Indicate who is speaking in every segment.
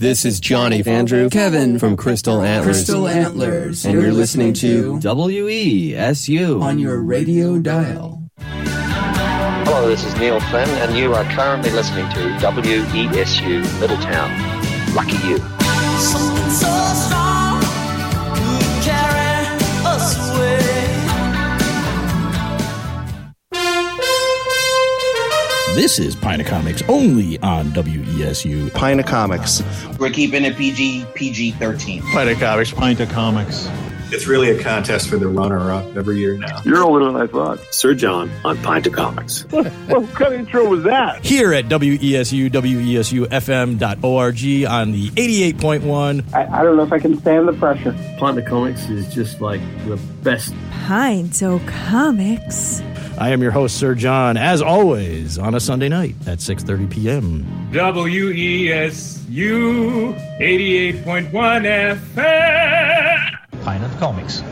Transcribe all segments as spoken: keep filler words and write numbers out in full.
Speaker 1: This is Johnny, Andrew, Kevin from Crystal Antlers.
Speaker 2: Crystal Antlers.
Speaker 1: And you're listening to
Speaker 3: W E S U
Speaker 2: on your radio dial.
Speaker 4: Hello, this is Neil Flynn, and you are currently listening to W E S U Middletown. Lucky you.
Speaker 5: Something so strong could carry us away.
Speaker 6: This is Pint of Comics, only on W E S U.
Speaker 7: Pint of Comics.
Speaker 8: We're keeping it P G, P G thirteen.
Speaker 9: Pint of Comics. Pint of Comics.
Speaker 10: It's really a contest for the runner-up every year now.
Speaker 11: You're older than I thought.
Speaker 12: Sir John on Pint of Comics.
Speaker 11: What, what kind of intro was that?
Speaker 6: Here at W E S U, W E S U F M dot org on the eighty-eight point one.
Speaker 13: I, I don't know if I can stand the pressure.
Speaker 14: Pint of Comics is just like the best.
Speaker 15: Pint of Comics.
Speaker 6: I am your host, Sir John, as always, on a Sunday night at six thirty p.m.
Speaker 16: W E S U eighty-eight point one F M.
Speaker 17: Pint of Comics.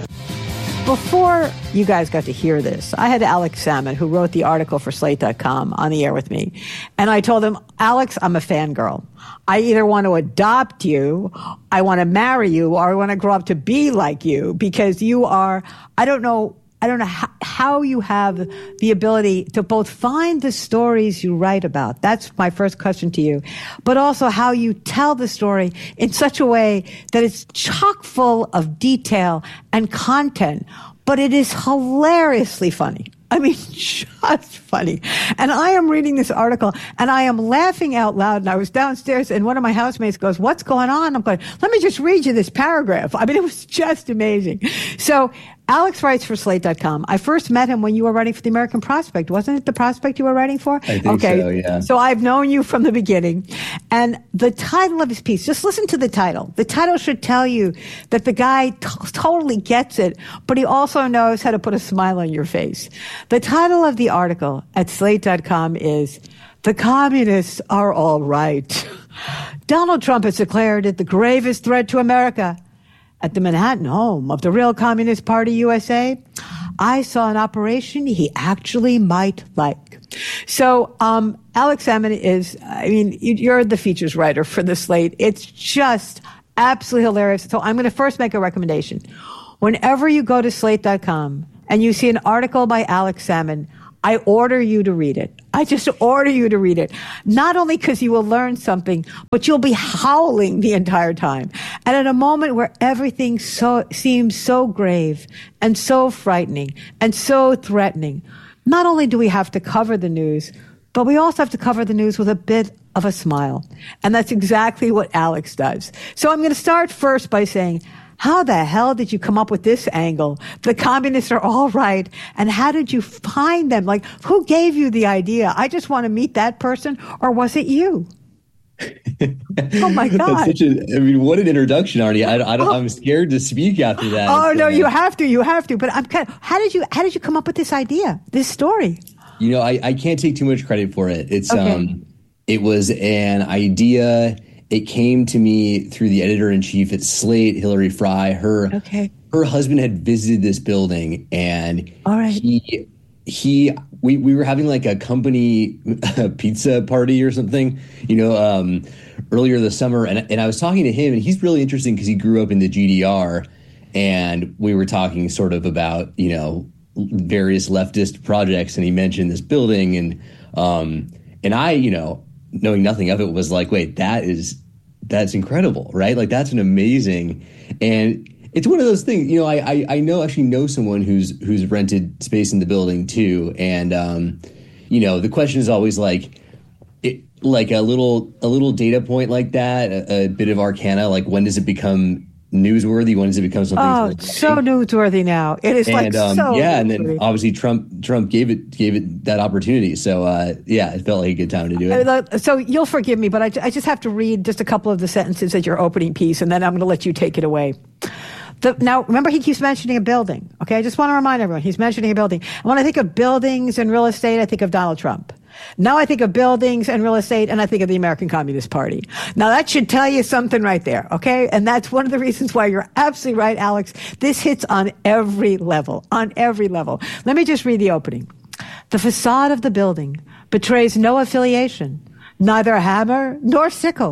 Speaker 18: Before you guys got to hear this, I had Alex Salmon, who wrote the article for Slate dot com, on the air with me. And I told him, Alex, I'm a fangirl. I either want to adopt you, I want to marry you, or I want to grow up to be like you, because you are, I don't know, I don't know how, how you have the ability to both find the stories you write about. That's my first question to you. But also how you tell the story in such a way that it's chock full of detail and content, but it is hilariously funny. I mean, just funny. And I am reading this article and I am laughing out loud. And I was downstairs and one of my housemates goes, "What's going on?" I'm going, "Let me just read you this paragraph." I mean, it was just amazing. So Alex writes for Slate dot com. I first met him when you were writing for the American Prospect. Wasn't it the Prospect you were writing for?
Speaker 7: I think
Speaker 18: okay.
Speaker 7: so, yeah.
Speaker 18: So I've known you from the beginning. And the title of his piece, just listen to the title. The title should tell you that the guy t- totally gets it, but he also knows how to put a smile on your face. The title of the article at Slate dot com is, "The Communists Are All Right." Donald Trump has declared it the gravest threat to America. At the Manhattan home of the real Communist Party U S A, I saw an operation he actually might like. So, um, Alex Salmon is, I mean, you're the features writer for the Slate. It's just absolutely hilarious. So I'm going to first make a recommendation. Whenever you go to Slate dot com and you see an article by Alex Salmon, I order you to read it. I just order you to read it. Not only because you will learn something, but you'll be howling the entire time. And at a moment where everything so seems so grave and so frightening and so threatening, not only do we have to cover the news, but we also have to cover the news with a bit of a smile. And that's exactly what Alex does. So I'm going to start first by saying, how the hell did you come up with this angle? The communists are all right. And how did you find them? Like, who gave you the idea? I just want to meet that person. Or was it you? Oh, my God.
Speaker 7: That's such a, I mean, what an introduction, Arnie. I, I don't, oh. I'm scared to speak after that.
Speaker 18: Oh, no, you have to. You have to. But I'm kind of, how did you, how did you come up with this idea, this story?
Speaker 7: You know, I, I can't take too much credit for it. It's,
Speaker 18: okay.
Speaker 7: um, it was an idea. It came to me through the editor-in-chief at Slate, Hillary Fry. Her
Speaker 18: okay.
Speaker 7: her husband had visited this building, and
Speaker 18: All right.
Speaker 7: he he we we were having like a company pizza party or something, you know, um, earlier this summer, and and I was talking to him, and he's really interesting because he grew up in the G D R, and we were talking sort of about, you know, various leftist projects, and he mentioned this building, and um, and I, you know, knowing nothing of it, was like, wait, that is, that's incredible, right? Like, that's an amazing, and it's one of those things, you know, I, I, I know, actually know someone who's, who's rented space in the building too. And, um, you know, the question is always like, it, like a little, a little data point like that, a, a bit of arcana, like when does it become newsworthy? When does it become something?
Speaker 18: Oh, it's so newsworthy now. It is
Speaker 7: and,
Speaker 18: like
Speaker 7: um,
Speaker 18: so
Speaker 7: yeah,
Speaker 18: newsworthy.
Speaker 7: And then obviously Trump Trump gave it gave it that opportunity. So uh, yeah, it felt like a good time to do it.
Speaker 18: So you'll forgive me, but I, I just have to read just a couple of the sentences at your opening piece, and then I'm going to let you take it away. The, now, remember, he keeps mentioning a building. Okay, I just want to remind everyone he's mentioning a building. And when I think of buildings and real estate, I think of Donald Trump. Now I think of buildings and real estate, and I think of the American Communist Party. Now that should tell you something right there, okay? And that's one of the reasons why you're absolutely right, Alex. This hits on every level, on every level. Let me just read the opening. The facade of the building betrays no affiliation, neither hammer nor sickle.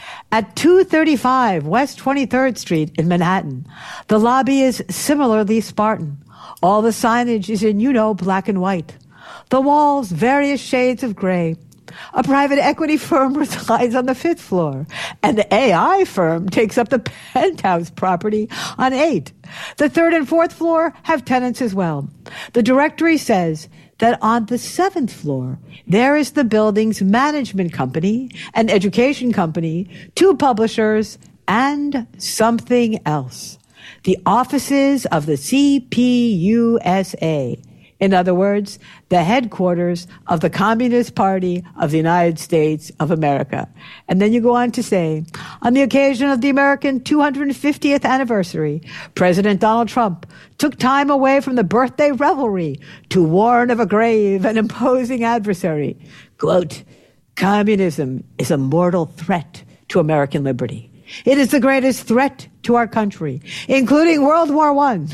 Speaker 18: At two thirty-five West twenty-third Street in Manhattan, the lobby is similarly Spartan. All the signage is in, you know, black and white. The walls, various shades of gray. A private equity firm resides on the fifth floor, and the A I firm takes up the penthouse property on eight. The third and fourth floor have tenants as well. The directory says that on the seventh floor, there is the building's management company, an education company, two publishers, and something else. The offices of the C P U S A. In other words, the headquarters of the Communist Party of the United States of America. And then you go on to say, on the occasion of the American two hundred fiftieth anniversary, President Donald Trump took time away from the birthday revelry to warn of a grave and imposing adversary. Quote, communism is a mortal threat to American liberty. It is the greatest threat to our country, including World War One,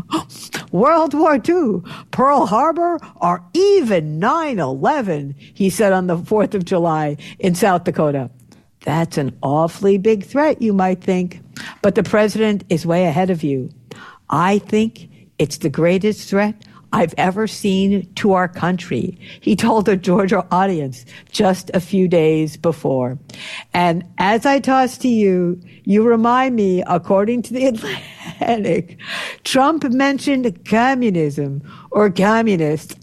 Speaker 18: World War Two, Pearl Harbor, or even nine eleven, he said on the fourth of July in South Dakota. That's an awfully big threat, you might think, but the president is way ahead of you. I think it's the greatest threat I've ever seen to our country, he told a Georgia audience just a few days before. And as I toss to you, you remind me, according to the Atlantic, Trump mentioned communism or communist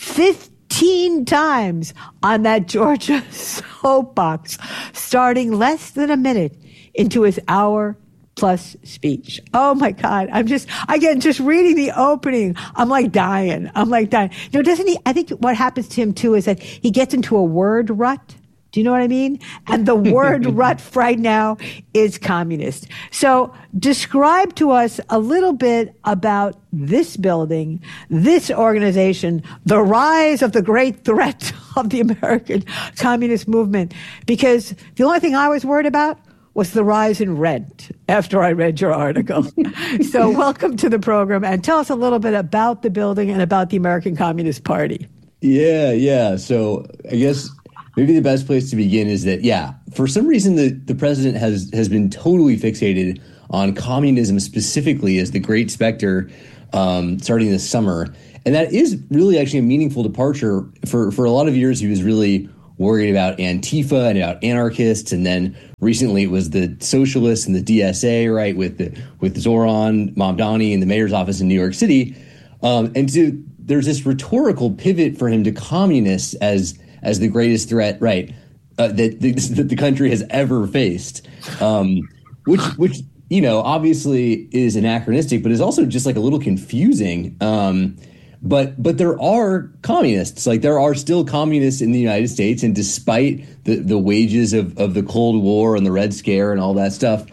Speaker 18: fifteen times on that Georgia soapbox, starting less than a minute into his hour plus speech. Oh my God. I'm just, again, just reading the opening. I'm like dying. I'm like dying. You know, doesn't he, I think what happens to him too is that he gets into a word rut. Do you know what I mean? And the word rut right now is communist. So describe to us a little bit about this building, this organization, the rise of the great threat of the American communist movement, because the only thing I was worried about was the rise in rent after I read your article. So welcome to the program, and tell us a little bit about the building and about the American Communist Party.
Speaker 7: Yeah, yeah. So I guess maybe the best place to begin is that, yeah, for some reason the, the president has, has been totally fixated on communism specifically as the great specter um, starting this summer. And that is really actually a meaningful departure. For, for a lot of years, he was really worried about Antifa and about anarchists, and then recently it was the socialists and the D S A, right, with the with Zoran Mamdani in the mayor's office in New York City, um, and so there's this rhetorical pivot for him to communists as as the greatest threat, right, uh, that, the, that the country has ever faced, um, which which you know obviously is anachronistic, but is also just like a little confusing. Um, But but there are communists, like there are still communists in the United States. And despite the, the wages of, of the Cold War and the Red Scare and all that stuff,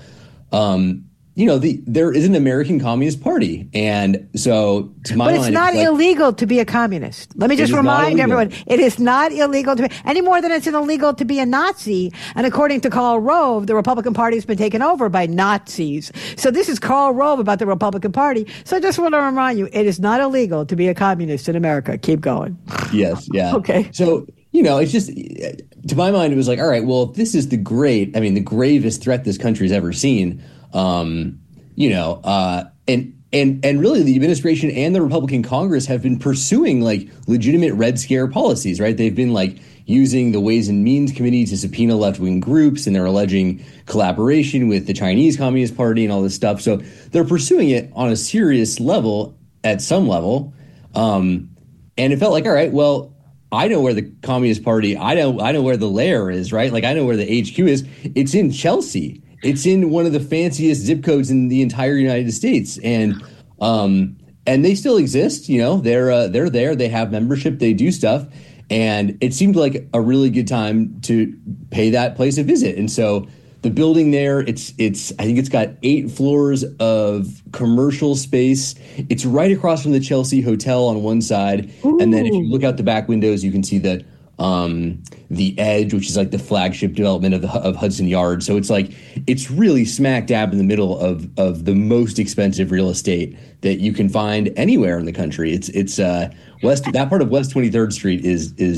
Speaker 7: um, you know, the, there is an American Communist Party. And so to my
Speaker 18: mind, but it's not
Speaker 7: like,
Speaker 18: illegal to be a communist. Let me just remind everyone, it is not illegal to be, any more than it's illegal to be a Nazi. And according to Karl Rove, the Republican Party has been taken over by Nazis. So this is Karl Rove about the Republican Party. So I just want to remind you, it is not illegal to be a communist in America. Keep going.
Speaker 7: Yes. Yeah.
Speaker 18: Okay.
Speaker 7: So, you know, it's just, to my mind, it was like, all right, well, if this is the great, I mean, the gravest threat this country's ever seen, Um, you know, uh, and and and really the administration and the Republican Congress have been pursuing like legitimate Red Scare policies, right? They've been like using the Ways and Means Committee to subpoena left-wing groups, and they're alleging collaboration with the Chinese Communist Party and all this stuff. So they're pursuing it on a serious level at some level. Um, and it felt like, all right, well, I know where the Communist Party, I know, I know where the lair is, right? Like I know where the H Q is. It's in Chelsea. It's in one of the fanciest zip codes in the entire United States, and um, and they still exist. You know, they're uh, they're there. They have membership. They do stuff, and it seemed like a really good time to pay that place a visit. And so the building there, it's it's I think it's got eight floors of commercial space. It's right across from the Chelsea Hotel on one side, Ooh. And then if you look out the back windows, you can see the um, the Edge, which is like the flagship development of the of Hudson Yards. So it's like it's really smack dab in the middle of of the most expensive real estate that you can find anywhere in the country. It's it's uh, West that part of West twenty-third Street is is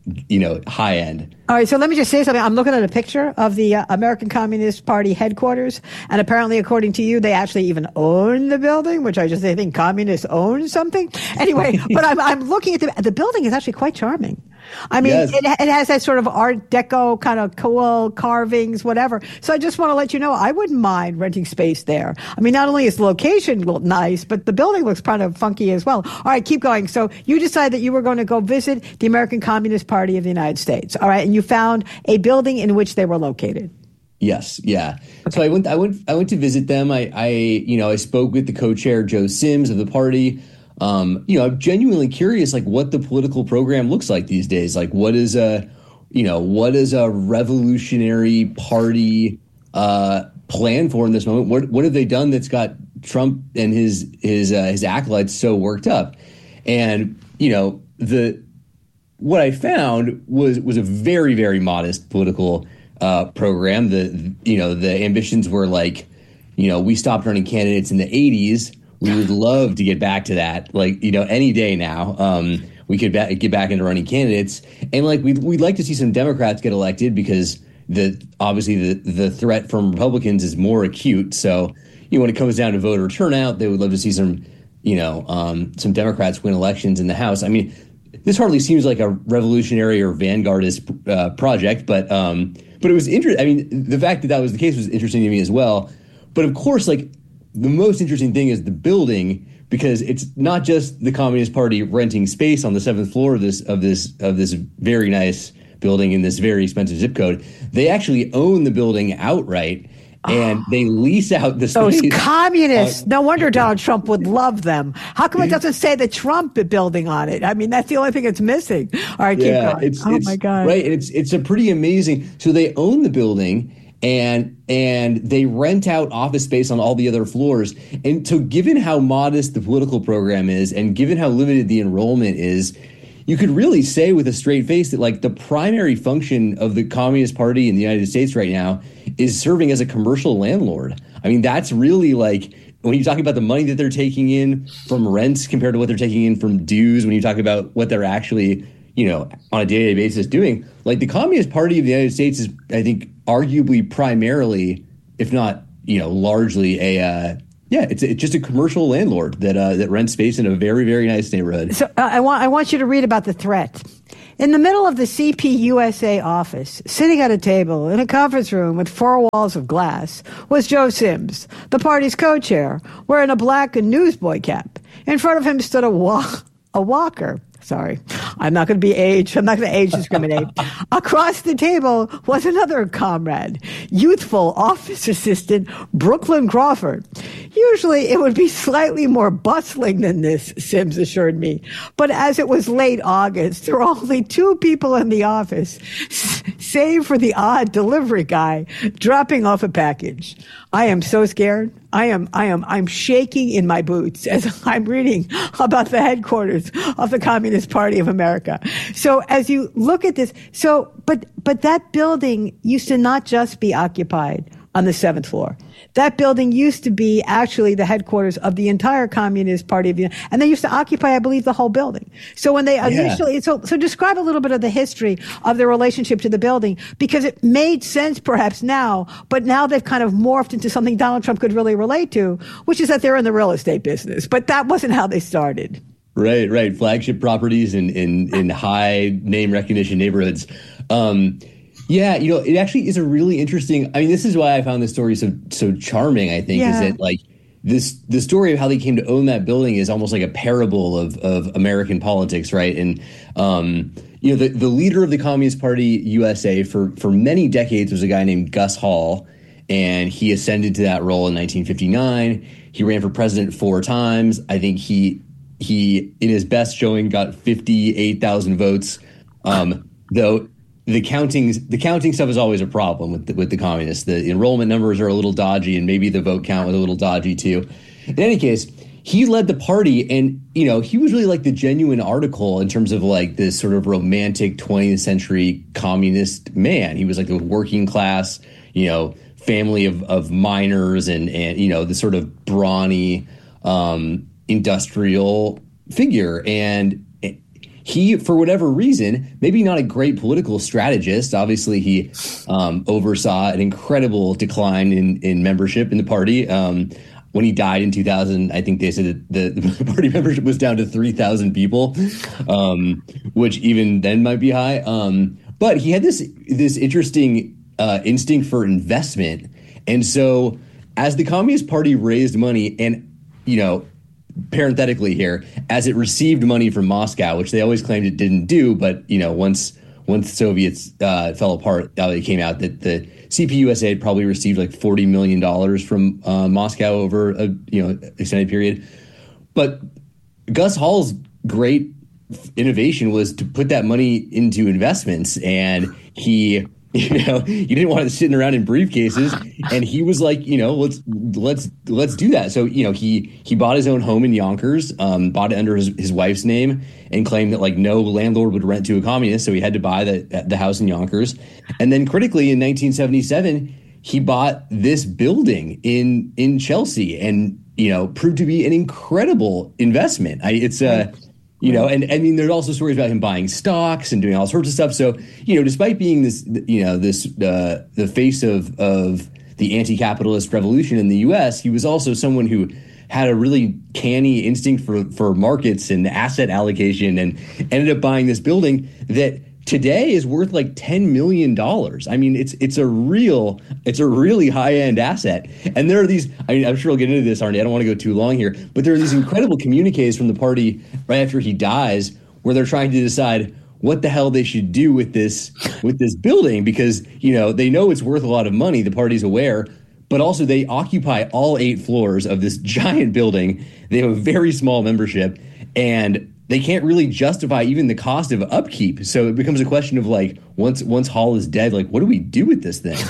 Speaker 7: you know, high end.
Speaker 18: All right, so let me just say something. I'm looking at a picture of the uh, American Communist Party headquarters, and apparently, according to you, they actually even own the building, which I just I think communists own something. Anyway, but I'm, I'm looking at the the building is actually quite charming. I mean, yes. it, it has that sort of Art Deco kind of cool carvings, whatever. So I just want to let you know, I wouldn't mind renting space there. I mean, not only is the location nice, but the building looks kind of funky as well. All right, keep going. So you decided that you were going to go visit the American Communist Party of the United States. All right, and you found a building in which they were located.
Speaker 7: Yes, yeah. Okay. So I went, I went, I went to visit them. I, I, you know, I spoke with the co-chair Joe Sims of the party. Um, you know, I'm genuinely curious, like, what the political program looks like these days. Like, what is a, you know, what is a revolutionary party uh, plan for in this moment? What what have they done that's got Trump and his his uh, his acolytes so worked up? And you know, the what I found was was a very very modest political uh, program. The you know the ambitions were like, you know, we stopped running candidates in the eighties. We would love to get back to that, like, you know, any day now. Um, we could ba- get back into running candidates, and like we'd we'd like to see some Democrats get elected because the obviously the the threat from Republicans is more acute. So, you know, when it comes down to voter turnout, they would love to see some, you know, um, some Democrats win elections in the House. I mean, this hardly seems like a revolutionary or vanguardist uh, project, but um, but it was interesting. I mean, the fact that that was the case was interesting to me as well. But of course, like, the most interesting thing is the building, because it's not just the Communist Party renting space on the seventh floor of this of this of this very nice building in this very expensive zip code. They actually own the building outright, and they lease out the space.
Speaker 18: Those communists. Uh, no wonder Donald Trump would love them. How come it doesn't say the Trump building on it? I mean, that's the only thing it's missing. All right, keep
Speaker 7: yeah,
Speaker 18: going.
Speaker 7: It's,
Speaker 18: oh,
Speaker 7: it's,
Speaker 18: my God.
Speaker 7: Right, it's, it's a pretty amazing. So they own the building, and and they rent out office space on all the other floors. And so given how modest the political program is, and given how limited the enrollment is, you could really say with a straight face that, like, the primary function of the Communist Party in the United States right now is serving as a commercial landlord. I mean, that's really, like, when you talk about the money that they're taking in from rents compared to what they're taking in from dues, when you talk about what they're actually, you know, on a day-to-day basis doing, like, the Communist Party of the United States is, I think, arguably primarily, if not, you know, largely a, uh, yeah, it's, it's just a commercial landlord that uh, that rents space in a very, very nice neighborhood.
Speaker 18: So uh, I want I want you to read about the threat. In the middle of the C P U S A office, sitting at a table in a conference room with four walls of glass, was Joe Sims, the party's co-chair, wearing a black newsboy cap. In front of him stood a wa- a walker. Sorry, I'm not going to be age. I'm not going to age discriminate. Across the table was another comrade, youthful office assistant Brooklyn Crawford. Usually it would be slightly more bustling than this, Sims assured me. But as it was late August, there were only two people in the office, save for the odd delivery guy dropping off a package. I am so scared. I am, I am, I'm shaking in my boots as I'm reading about the headquarters of the Communist Party of America. So as you look at this, so, but, but that building used to not just be occupied on the seventh floor. That building used to be actually the headquarters of the entire Communist Party of the, and they used to occupy, I believe, the whole building. So when they initially, yeah. so, so describe a little bit of the history of their relationship to the building, because it made sense perhaps now, but now they've kind of morphed into something Donald Trump could really relate to, which is that they're in the real estate business. But that wasn't how they started.
Speaker 7: Right, right. Flagship properties in, in, in high name recognition neighborhoods. Um, Yeah, you know, it actually is a really interesting. I mean, this is why I found this story so so charming, I think, yeah. is that, like, this the story of how they came to own that building is almost like a parable of of American politics, right? And um, you know, the, the leader of the Communist Party U S A for for many decades was a guy named Gus Hall, and he ascended to that role in nineteen fifty-nine. He ran for president four times. I think he he in his best showing got fifty-eight thousand votes, um, though. The counting, the counting stuff is always a problem with the, with the communists. The enrollment numbers are a little dodgy, and maybe the vote count was a little dodgy too. In any case, he led the party, and you know he was really like the genuine article in terms of like this sort of romantic twentieth century communist man. He was like a working class, you know, family of of miners, and and you know the sort of brawny um, industrial figure. And he, for whatever reason, maybe not a great political strategist. Obviously, he um, oversaw an incredible decline in, in membership in the party. Um, when he died in two thousand, I think they said that the, the party membership was down to three thousand people, um, which even then might be high. Um, but he had this this interesting uh, instinct for investment. And so as the Communist Party raised money, and, you know, parenthetically here, as it received money from Moscow, which they always claimed it didn't do, but, you know, once once the Soviets uh, fell apart, uh, it came out that the C P U S A had probably received like forty million dollars from uh, Moscow over a you know extended period. But Gus Hall's great innovation was to put that money into investments, and he. You know, you didn't want it sitting around in briefcases, and he was like, you know, let's let's let's do that. So, you know, he he bought his own home in Yonkers, um, bought it under his, his wife's name, and claimed that like no landlord would rent to a communist, so he had to buy the the house in Yonkers. And then critically, in nineteen seventy-seven, he bought this building in in Chelsea, and you know, proved to be an incredible investment. I, it's a uh, You know, and I mean, there's also stories about him buying stocks and doing all sorts of stuff. So, you know, despite being this, you know, this uh, the face of of the anti-capitalist revolution in the U S, he was also someone who had a really canny instinct for for markets and asset allocation, and ended up buying this building that today is worth like ten million dollars. I mean, it's it's a real, it's a really high-end asset. And there are these, I mean, I'm sure we'll get into this, Arnie, I don't want to go too long here, but there are these incredible communiques from the party right after he dies where they're trying to decide what the hell they should do with this, with this building, because, you know, they know it's worth a lot of money, the party's aware, but also they occupy all eight floors of this giant building. They have a very small membership, and they can't really justify even the cost of upkeep. So it becomes a question of like, once once Hall is dead, like, what do we do with this thing?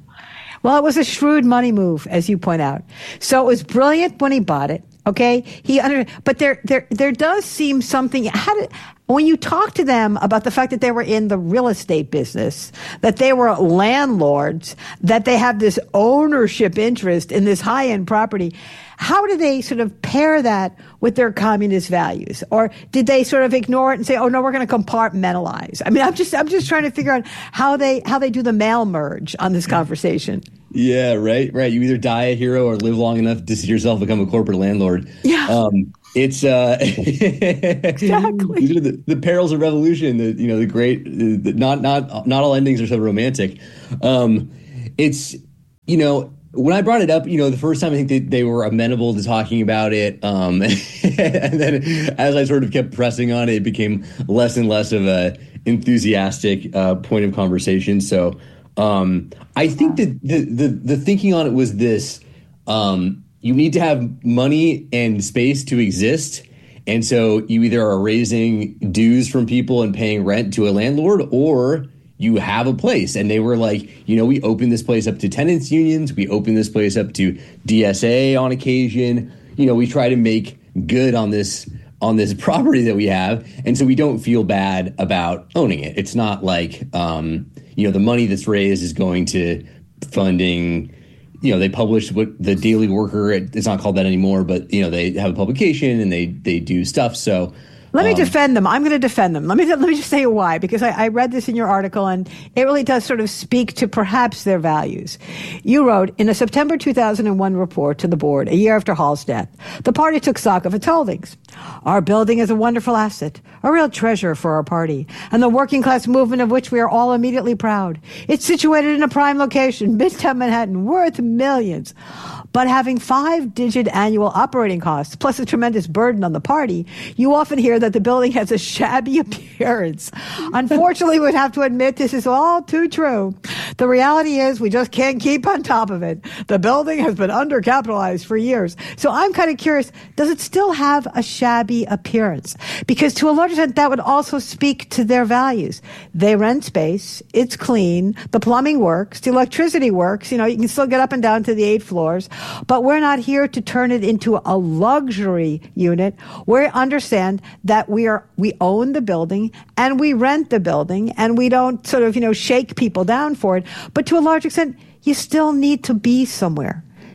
Speaker 18: Well, it was a shrewd money move, as you point out. So it was brilliant when he bought it. Okay, he under, but there there there does seem something. How did, when you talk to them about the fact that they were in the real estate business, that they were landlords, that they have this ownership interest in this high-end property, how do they sort of pair that with their communist values? Or did they sort of ignore it and say, oh no, we're going to compartmentalize? I mean, I'm just I'm just trying to figure out how they how they do the mail merge on this conversation.
Speaker 7: Yeah, right, right. You either die a hero or live long enough to see yourself become a corporate landlord.
Speaker 18: Yeah.
Speaker 7: Um, it's uh,
Speaker 18: exactly
Speaker 7: these are the, the perils of revolution. The you know the great. The, not not not all endings are so romantic. Um, it's you know. When I brought it up, you know, the first time I think they, they were amenable to talking about it. Um, and then as I sort of kept pressing on it, it became less and less of a enthusiastic uh, point of conversation. So um, I think that the, the, the thinking on it was this. Um, you need to have money and space to exist. And so you either are raising dues from people and paying rent to a landlord, or you have a place. And they were like, you know, we open this place up to tenants unions. We open this place up to D S A on occasion. You know, we try to make good on this on this property that we have. And so we don't feel bad about owning it. It's not like, um, you know, the money that's raised is going to funding, you know, they publish what the Daily Worker, it's not called that anymore, but, you know, they have a publication and they, they do stuff. So
Speaker 18: Let me
Speaker 7: um,
Speaker 18: defend them. I'm going to defend them. Let me let me just say why, because I, I read this in your article, and it really does sort of speak to perhaps their values. You wrote, in a September two thousand one report to the board, a year after Hall's death, the party took stock of its holdings. Our building is a wonderful asset, a real treasure for our party, and the working class movement of which we are all immediately proud. It's situated in a prime location, Midtown Manhattan, worth millions. But having five-digit annual operating costs, plus a tremendous burden on the party, you often hear that the building has a shabby appearance. Unfortunately, we'd have to admit this is all too true. The reality is we just can't keep on top of it. The building has been undercapitalized for years. So I'm kind of curious, does it still have a shabby appearance? Because to a large extent, that would also speak to their values. They rent space, it's clean, the plumbing works, the electricity works, you know, you can still get up and down to the eight floors. But we're not here to turn it into a luxury unit. We understand that we are we own the building and we rent the building, and we don't sort of, you know, shake people down for it. But to a large extent, you still need to be somewhere.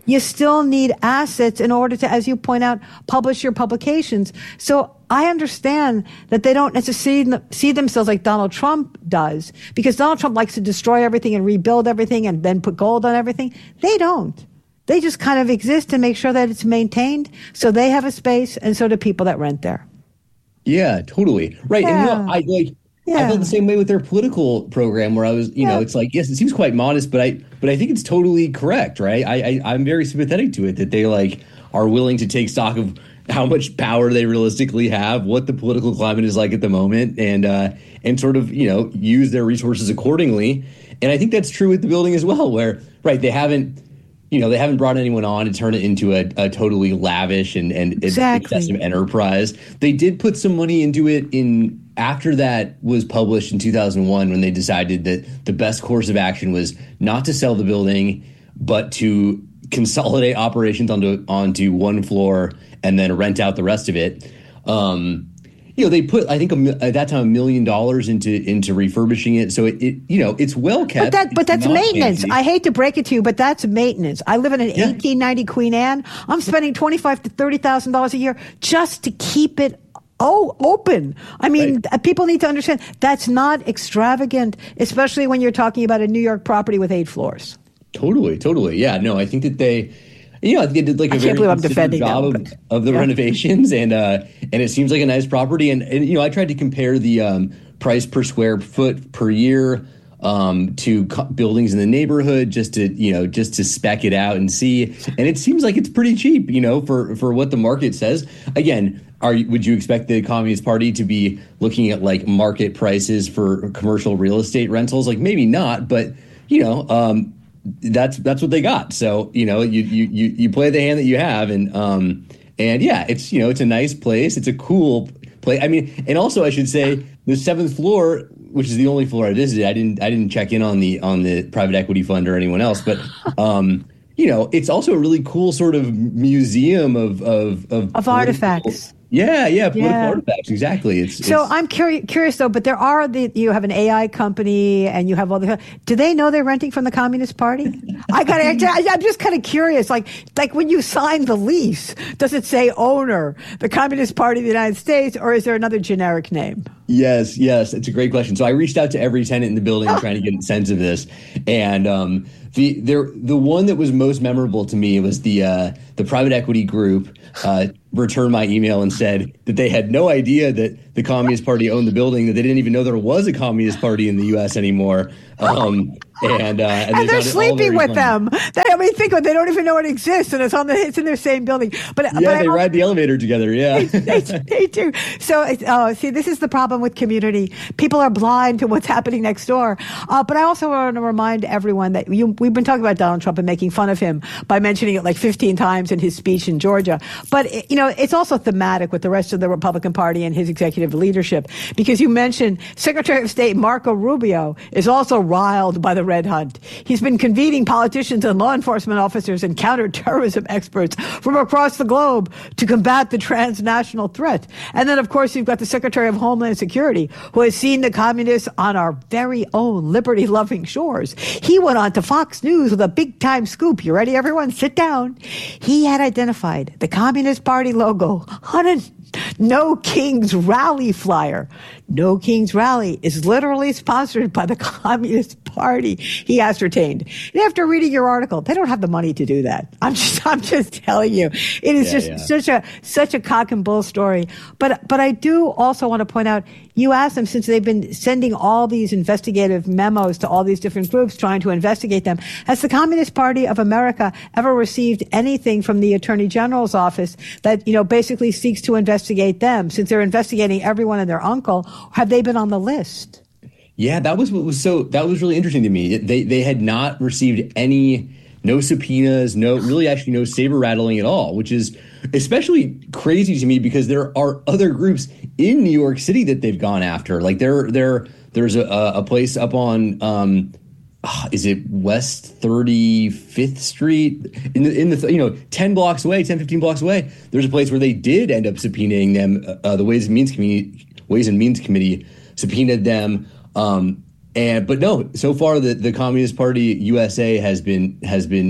Speaker 18: you still need assets in order to, as you point out, publish your publications. So I understand that they don't necessarily see themselves like Donald Trump does, because Donald Trump likes to destroy everything and rebuild everything and then put gold on everything. They don't. They just kind of exist and make sure that it's maintained. So they have a space, and so do people that rent there.
Speaker 7: Yeah, totally. Right.
Speaker 18: Yeah.
Speaker 7: And you know, I like
Speaker 18: Yeah.
Speaker 7: I felt the same way with their political program, where I was, you
Speaker 18: Yeah.
Speaker 7: know, it's like, yes, it seems quite modest, but I but I think it's totally correct, right? I, I I'm very sympathetic to it, that they like are willing to take stock of how much power they realistically have, what the political climate is like at the moment, and uh, and sort of, you know, use their resources accordingly. And I think that's true with the building as well, where, right, they haven't, you know, they haven't brought anyone on to turn it into a, a totally lavish and, and
Speaker 18: Exactly.
Speaker 7: excessive enterprise. They did put some money into it in after that was published in two thousand one, when they decided that the best course of action was not to sell the building, but to consolidate operations onto onto one floor and then rent out the rest of it. Um, you know, they put, I think, a, mi- at that time, a million dollars into into refurbishing it. So it, it you know, it's well kept.
Speaker 18: But that, but
Speaker 7: It's
Speaker 18: that's
Speaker 7: not
Speaker 18: maintenance.
Speaker 7: fancy.
Speaker 18: I hate to break it to you, but that's maintenance. I live in an
Speaker 7: Yeah.
Speaker 18: eighteen ninety Queen Anne. I'm spending twenty-five to thirty thousand dollars a year just to keep it oh open. I mean,
Speaker 7: Right.
Speaker 18: uh, people need to understand that's not extravagant, especially when you're talking about a New York property with eight floors.
Speaker 7: Totally, totally. Yeah, no, I think that they, you know, I think they did like a
Speaker 18: I can't
Speaker 7: very
Speaker 18: believe I'm
Speaker 7: considered
Speaker 18: defending
Speaker 7: job
Speaker 18: them,
Speaker 7: of,
Speaker 18: but-
Speaker 7: of the
Speaker 18: yeah.
Speaker 7: renovations, and uh, and it seems like a nice property. And, and you know, I tried to compare the um, price per square foot per year um, to co- buildings in the neighborhood, just to you know, just to spec it out and see. And it seems like it's pretty cheap, you know, for for what the market says. Again, are you- would you expect the Communist Party to be looking at like market prices for commercial real estate rentals? Like maybe not, but you know. Um, That's that's what they got. So you know, you you you you play the hand that you have, and um and yeah, it's you know it's a nice place. It's a cool place. I mean, and also I should say the seventh floor, which is the only floor I visited. I didn't I didn't check in on the on the private equity fund or anyone else, but um you know, it's also a really cool sort of museum of of of,
Speaker 18: Of artifacts.
Speaker 7: Yeah, yeah, political
Speaker 18: Yeah.
Speaker 7: artifacts. Exactly. It's
Speaker 18: So
Speaker 7: it's,
Speaker 18: I'm curious, curious though, but there are the, you have an A I company and you have all the, do they know they're renting from the Communist Party? I got to, I'm just kind of curious, like, like when you sign the lease, does it say owner, the Communist Party of the United States, or is there another generic name?
Speaker 7: Yes, yes, it's a great question. So I reached out to every tenant in the building trying to get a sense of this, and um, the there the one that was most memorable to me was the uh, the private equity group uh, returned my email and said that they had no idea that the Communist Party owned the building, that they didn't even know there was a Communist Party in the U S anymore, um, and uh, and,
Speaker 18: And
Speaker 7: they
Speaker 18: they're
Speaker 7: found it all
Speaker 18: sleeping
Speaker 7: very
Speaker 18: with
Speaker 7: funny.
Speaker 18: them. They, I mean, think of it. They don't even know it exists, and it's on the it's in their same building. But but
Speaker 7: Yeah,
Speaker 18: I
Speaker 7: they
Speaker 18: don't-
Speaker 7: ride the elevator together. Yeah.
Speaker 18: they, they do. So, it's- oh, see, this is the problem with community. People are blind to what's happening next door. Uh, but I also want to remind everyone that you, we've been talking about Donald Trump and making fun of him by mentioning it like fifteen times in his speech in Georgia. But, it- you know, it's also thematic with the rest of the Republican Party and his executive leadership, because you mentioned Secretary of State Marco Rubio is also riled by the Red Hunt. He's been convening politicians and law enforcement officers and counterterrorism experts from across the globe to combat the transnational threat. And then, of course, you've got the Secretary of Homeland Security, who has seen the communists on our very own liberty-loving shores. He went on to Fox News with a big-time scoop. You ready, everyone? Sit down. He had identified the Communist Party logo on a No Kings Rally flyer. No Kings Rally is literally sponsored by the Communist Party, he ascertained. And after reading your article, they don't have the money to do that. I'm just, I'm just telling you, it is
Speaker 7: Yeah,
Speaker 18: just
Speaker 7: yeah.
Speaker 18: such a, such a cock and bull story. But, but I do also want to point out, you asked them, since they've been sending all these investigative memos to all these different groups trying to investigate them, has the Communist Party of America ever received anything from the Attorney General's office that, you know, basically seeks to investigate them? Since they're investigating everyone and their uncle, have they been on the list?
Speaker 7: Yeah, that was what was so that was really interesting to me. They they had not received any no subpoenas, no really actually no saber rattling at all, which is especially crazy to me because there are other groups in New York City that they've gone after. Like there there there's a, a place up on um ah, is it West thirty-fifth Street in the in the you know ten blocks away, ten, fifteen blocks away. There's a place where they did end up subpoenaing them. Uh, the Ways and Means Committee Ways and Means Committee subpoenaed them. Um, and but no, so far the, the Communist Party U S A has been has been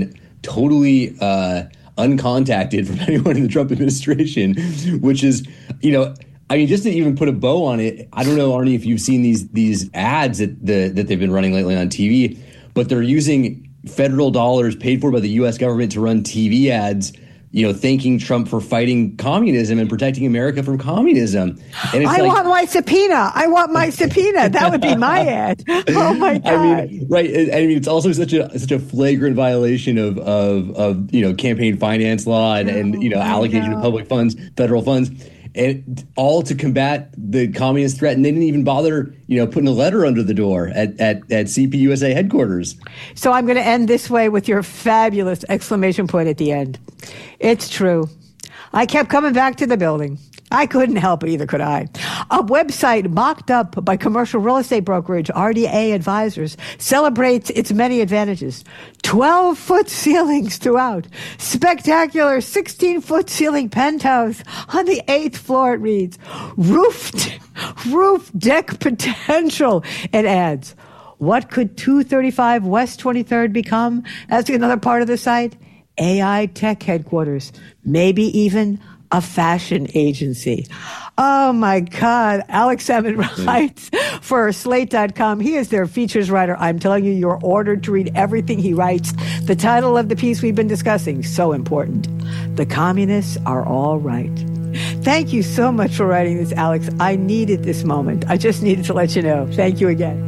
Speaker 7: totally uh, uncontacted from anyone in the Trump administration, which is, you know, I mean, just to even put a bow on it, I don't know, Arnie, if you've seen these these ads that the that they've been running lately on T V, but they're using federal dollars paid for by the U S government to run T V ads, you know, thanking Trump for fighting communism and protecting America from communism. And it's
Speaker 18: I
Speaker 7: like,
Speaker 18: want my subpoena. I want my subpoena. That would be my ad. Oh my God!
Speaker 7: I mean, right? I mean, it's also such a such a flagrant violation of of, of you know campaign finance law and, and you know allocation of public funds, federal funds. And all to combat the communist threat. And they didn't even bother, you know, putting a letter under the door at, at, at C P U S A headquarters. So
Speaker 18: I'm going to end this way with your fabulous exclamation point at the end. It's true. I kept coming back to the building. I couldn't help it, either could I. A website mocked up by commercial real estate brokerage R D A Advisors celebrates its many advantages. twelve-foot ceilings throughout. Spectacular sixteen-foot ceiling penthouse on the eighth floor, it reads. Roofed, roof deck potential, it adds. What could two thirty-five West twenty-third become? That's another part of the site. A I tech headquarters. Maybe even a fashion agency. Oh, my God. Alex Salmon writes for Slate dot com. He is their features writer. I'm telling you, you're ordered to read everything he writes. The title of the piece we've been discussing, so important. The communists are all right. Thank you so much for writing this, Alex. I needed this moment. I just needed to let you know. Thank you again.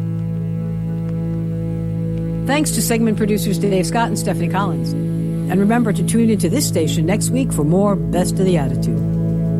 Speaker 17: Thanks to segment producers Dave Scott and Stephanie Collins. And remember to tune into this station next week for more Best of the Attitude.